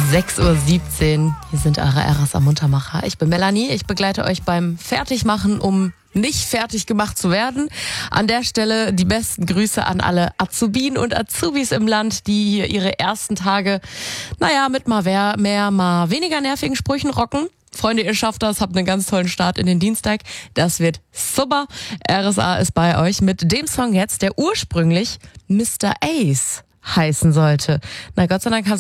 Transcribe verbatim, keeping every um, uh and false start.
sechs Uhr siebzehn. Hier sind eure R S A Muntermacher. Ich bin Melanie. Ich begleite euch beim Fertigmachen, um nicht fertig gemacht zu werden. An der Stelle die besten Grüße an alle Azubien und Azubis im Land, die hier ihre ersten Tage, naja, mit mal mehr, mehr, mal weniger nervigen Sprüchen rocken. Freunde, ihr schafft das, habt einen ganz tollen Start in den Dienstag. Das wird super. R S A ist bei euch mit dem Song jetzt, der ursprünglich Mister Ace heißen sollte. Na Gott sei Dank